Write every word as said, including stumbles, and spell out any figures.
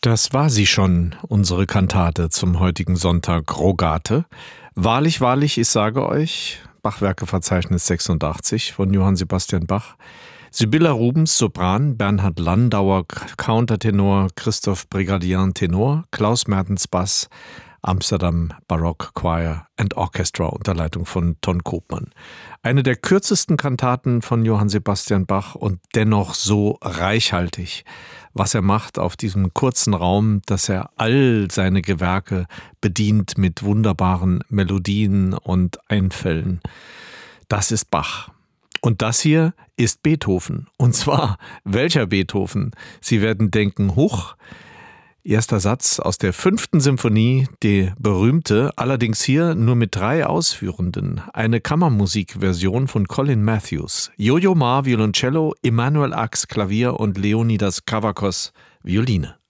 Das war sie schon, unsere Kantate zum heutigen Sonntag, Rogate. Wahrlich, wahrlich, ich sage euch, Bachwerkeverzeichnis sechsundachtzig von Johann Sebastian Bach. Sibylla Rubens, Sopran, Bernhard Landauer, Countertenor, Christoph Brigadian, Tenor, Klaus Mertens, Bass, Amsterdam Baroque Choir and Orchestra unter Leitung von Ton Koopman. Eine der kürzesten Kantaten von Johann Sebastian Bach und dennoch so reichhaltig, was er macht auf diesem kurzen Raum, dass er all seine Gewerke bedient mit wunderbaren Melodien und Einfällen. Das ist Bach. Und das hier ist Beethoven. Und zwar, welcher Beethoven? Sie werden denken, huch, erster Satz aus der fünften Symphonie, die berühmte, allerdings hier nur mit drei Ausführenden. Eine Kammermusikversion von Colin Matthews. Yo-Yo Ma, Violoncello, Emanuel Ax, Klavier und Leonidas Kavakos, Violine.